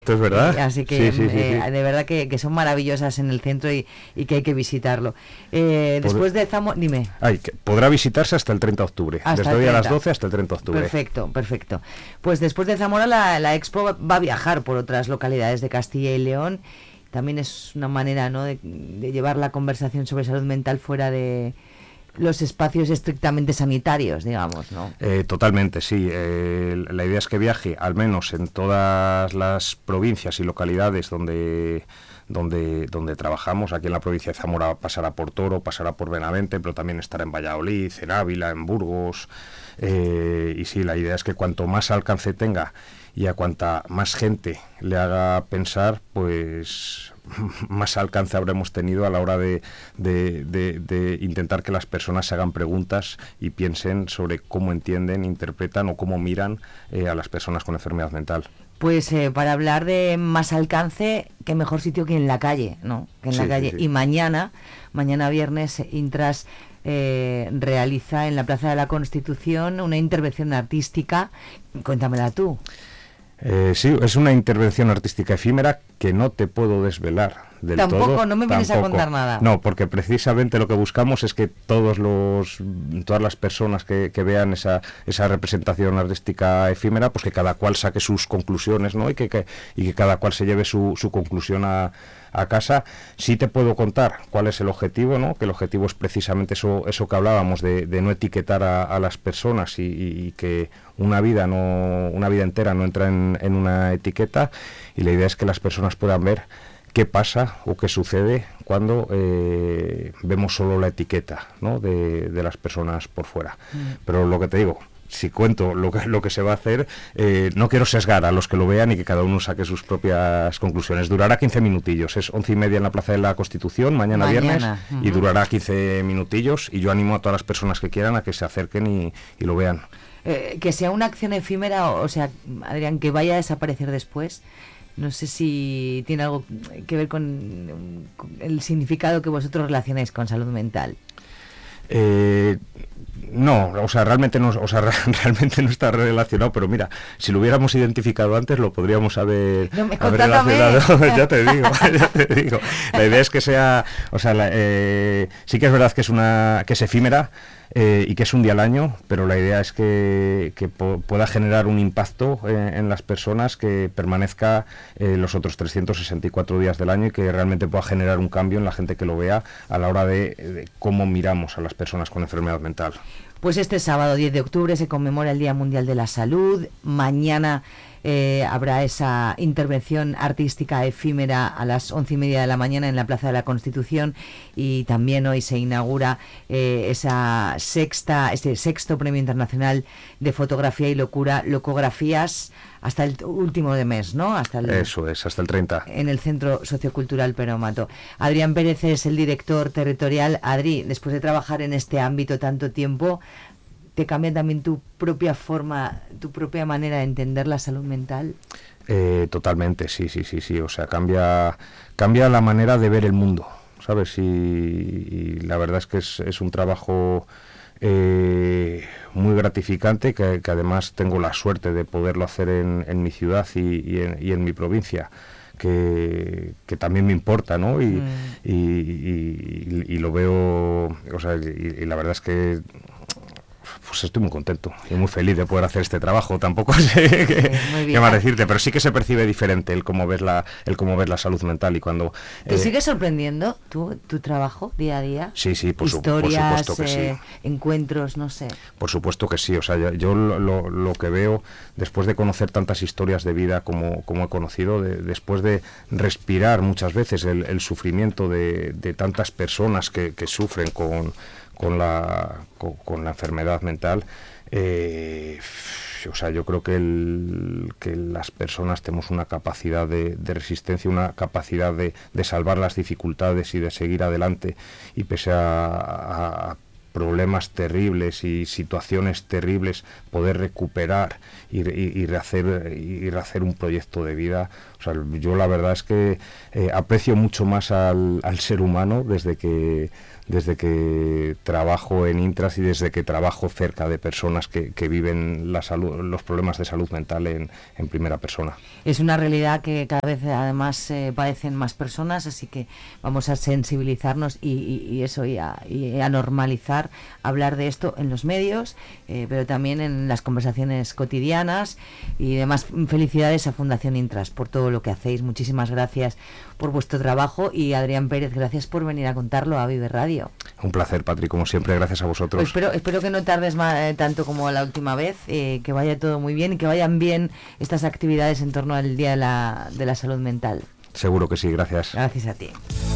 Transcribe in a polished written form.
Esto es verdad. Así que Sí. de verdad que son maravillosas en el centro y que hay que visitarlo. Después de Zamora, dime. Podrá visitarse hasta el 30 de octubre, desde hoy a las 12 hasta el 30 de octubre. Perfecto. Pues después de Zamora la Expo va a viajar por otras localidades de Castilla y León. También es una manera, ¿no?, de llevar la conversación sobre salud mental fuera de los espacios estrictamente sanitarios, digamos, ¿no? Totalmente, sí. La idea es que viaje, al menos en todas las provincias y localidades donde trabajamos. Aquí en la provincia de Zamora pasará por Toro, pasará por Benavente, pero también estará en Valladolid, en Ávila, en Burgos. Y sí, la idea es que cuanto más alcance tenga y a cuanta más gente le haga pensar, pues más alcance habremos tenido a la hora de intentar que las personas se hagan preguntas y piensen sobre cómo entienden, interpretan o cómo miran a las personas con enfermedad mental. Pues para hablar de más alcance, qué mejor sitio que en la calle, ¿no? Que en la calle. Sí. Y mañana viernes, Intras realiza en la Plaza de la Constitución una intervención artística. Cuéntamela tú. Sí, es una intervención artística efímera que no te puedo desvelar del todo. Tampoco, no me vienes a contar nada. No, porque precisamente lo que buscamos es que todas las personas que vean esa representación artística efímera, pues que cada cual saque sus conclusiones, ¿no? Y que cada cual se lleve su conclusión a casa. Sí te puedo contar cuál es el objetivo, ¿no? Que el objetivo es precisamente eso que hablábamos de no etiquetar a las personas y que una vida entera no entra en una etiqueta, y la idea es que las personas puedan ver qué pasa o qué sucede cuando vemos solo la etiqueta, ¿no?, de las personas por fuera. Pero lo que te digo, si cuento lo que se va a hacer, no quiero sesgar a los que lo vean y que cada uno saque sus propias conclusiones. Durará 15 minutillos, es 11:30 en la Plaza de la Constitución, mañana. Viernes, y durará 15 minutillos, y yo animo a todas las personas que quieran a que se acerquen y lo vean. Que sea una acción efímera, o sea, Adrián, que vaya a desaparecer después. No sé si tiene algo que ver con el significado que vosotros relacionáis con salud mental. No, realmente no está relacionado, pero mira, si lo hubiéramos identificado antes lo podríamos haber relacionado. ya te digo. La idea es que sea, sí que es verdad que es efímera, y que es un día al año, pero la idea es que pueda generar un impacto en las personas, que permanezca los otros 364 días del año, y que realmente pueda generar un cambio en la gente que lo vea a la hora de cómo miramos a las personas con enfermedad mental. Pues este sábado 10 de octubre se conmemora el Día Mundial de la Salud. Mañana habrá esa intervención artística efímera a las 11:30 de la mañana en la Plaza de la Constitución, y también hoy se inaugura este sexto Premio Internacional de Fotografía y Locografías hasta el último de mes, ¿no? Eso es, hasta el 30. En el Centro Sociocultural Peromato. Adrián Pérez es el director territorial. Adri, después de trabajar en este ámbito tanto tiempo, ¿te cambia también tu propia manera de entender la salud mental? Totalmente, sí. O sea, cambia la manera de ver el mundo, ¿sabes? Y la verdad es que es un trabajo muy gratificante, que además tengo la suerte de poderlo hacer en mi ciudad y en mi provincia, que también me importa, ¿no? Y lo veo, o sea, y la verdad es que pues estoy muy contento y muy feliz de poder hacer este trabajo. Tampoco sé qué más decirte, pero sí que se percibe diferente el cómo ves la salud mental. Y cuando ¿te sigue sorprendiendo tu trabajo día a día? Sí, por historias, supuesto que sí. Encuentros, no sé. Por supuesto que sí. O sea, yo lo que veo después de conocer tantas historias de vida como he conocido, después de respirar muchas veces el sufrimiento de tantas personas que sufren con la enfermedad mental, o sea, yo creo que las personas tenemos una capacidad de resistencia, una capacidad de salvar las dificultades y de seguir adelante, y pese a problemas terribles y situaciones terribles, poder recuperar y rehacer un proyecto de vida. O sea, yo la verdad es que aprecio mucho más al ser humano desde que trabajo en Intras y desde que trabajo cerca de personas que viven la salud, los problemas de salud mental en primera persona. Es una realidad que cada vez además padecen más personas, así que vamos a sensibilizarnos y a normalizar hablar de esto en los medios, pero también en las conversaciones cotidianas y demás. Felicidades a Fundación Intras por todo lo que hacéis. Muchísimas gracias por vuestro trabajo, y Adrián Pérez, gracias por venir a contarlo a Vive Radio. Un placer, Patri, como siempre, gracias a vosotros. Pues espero que no tardes tanto como la última vez, que vaya todo muy bien y que vayan bien estas actividades en torno al Día de la Salud Mental. Seguro que sí, gracias. Gracias a ti.